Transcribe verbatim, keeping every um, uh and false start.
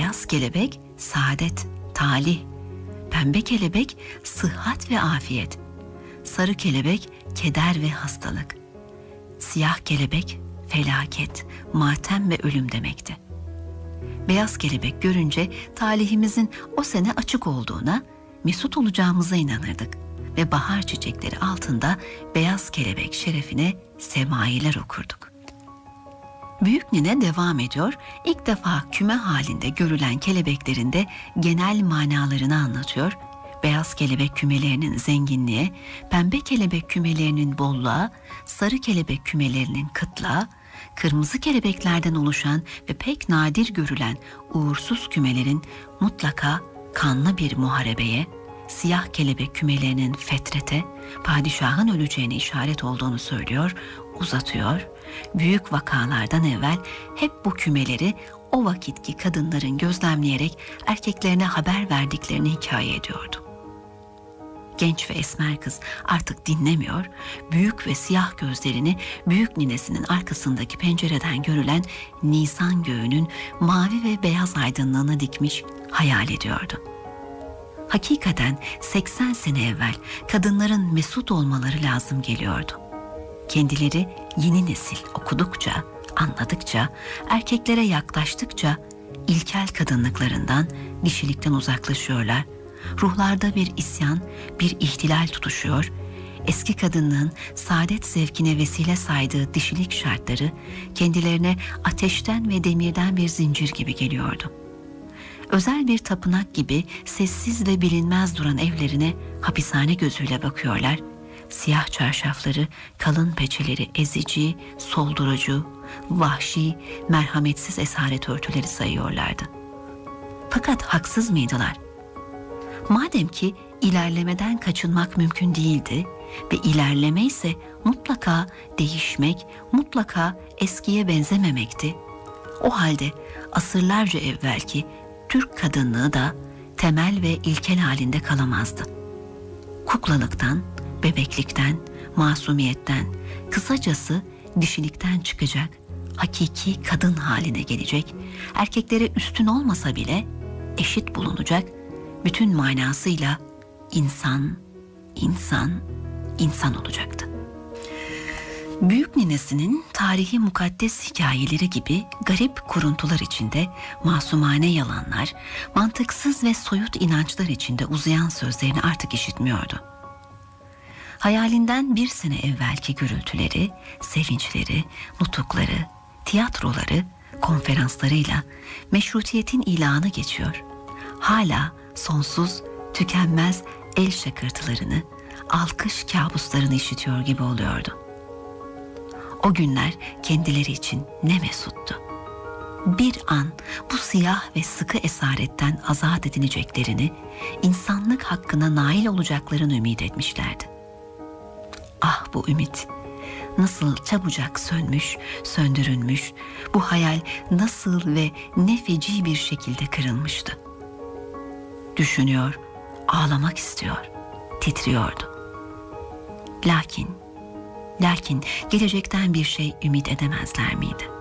Beyaz kelebek saadet, talih. Pembe kelebek sıhhat ve afiyet. Sarı kelebek keder ve hastalık. Siyah kelebek felaket, matem ve ölüm demekti. Beyaz kelebek görünce talihimizin o sene açık olduğuna, mesut olacağımıza inanırdık ve bahar çiçekleri altında beyaz kelebek şerefine semailer okurduk. Büyük nine devam ediyor, ilk defa küme halinde görülen kelebeklerin de genel manalarını anlatıyor. Beyaz kelebek kümelerinin zenginliğe, pembe kelebek kümelerinin bolluğa, sarı kelebek kümelerinin kıtlığa, kırmızı kelebeklerden oluşan ve pek nadir görülen uğursuz kümelerin mutlaka kanlı bir muharebeye, siyah kelebek kümelerinin fetrete, padişahın öleceğine işaret olduğunu söylüyor, uzatıyor. Büyük vakalardan evvel hep bu kümeleri o vakitki kadınların gözlemleyerek erkeklerine haber verdiklerini hikaye ediyordu. Genç ve esmer kız artık dinlemiyor, büyük ve siyah gözlerini büyük ninesinin arkasındaki pencereden görülen Nisan göğünün mavi ve beyaz aydınlığına dikmiş hayal ediyordu. Hakikaten seksen sene evvel kadınların mesut olmaları lazım geliyordu. Kendileri yeni nesil okudukça, anladıkça, erkeklere yaklaştıkça ilkel kadınlıklarından, dişilikten uzaklaşıyorlar. Ruhlarda bir isyan, bir ihtilal tutuşuyor. Eski kadınlığın saadet zevkine vesile saydığı dişilik şartları kendilerine ateşten ve demirden bir zincir gibi geliyordu. Özel bir tapınak gibi sessiz ve bilinmez duran evlerine hapishane gözüyle bakıyorlar. Siyah çarşafları, kalın peçeleri ezici, soldurucu, vahşi, merhametsiz esaret örtüleri sayıyorlardı. Fakat haksız mıydılar? Madem ki ilerlemeden kaçınmak mümkün değildi ve ilerleme ise mutlaka değişmek, mutlaka eskiye benzememekti, o halde asırlarca evvelki Türk kadınlığı da temel ve ilkel halinde kalamazdı. Kuklalıktan, bebeklikten, masumiyetten, kısacası dişilikten çıkacak, hakiki kadın haline gelecek, erkeklere üstün olmasa bile eşit bulunacak, bütün manasıyla insan, insan, insan olacaktı. Büyük ninesinin tarihi mukaddes hikayeleri gibi garip kuruntular içinde, masumane yalanlar, mantıksız ve soyut inançlar içinde uzayan sözlerini artık işitmiyordu. Hayalinden bir sene evvelki gürültüleri, sevinçleri, nutukları, tiyatroları, konferanslarıyla meşrutiyetin ilanı geçiyor. Hala sonsuz, tükenmez el şakırtılarını, alkış kabuslarını işitiyor gibi oluyordu. O günler kendileri için ne mesuttu. Bir an bu siyah ve sıkı esaretten azat edileceklerini, insanlık hakkına nail olacaklarını ümit etmişlerdi. Ah bu ümit, nasıl çabucak sönmüş, söndürülmüş, bu hayal nasıl ve ne feci bir şekilde kırılmıştı. Düşünüyor, ağlamak istiyor, titriyordu. Lakin, lakin gelecekten bir şey ümit edemezler miydi?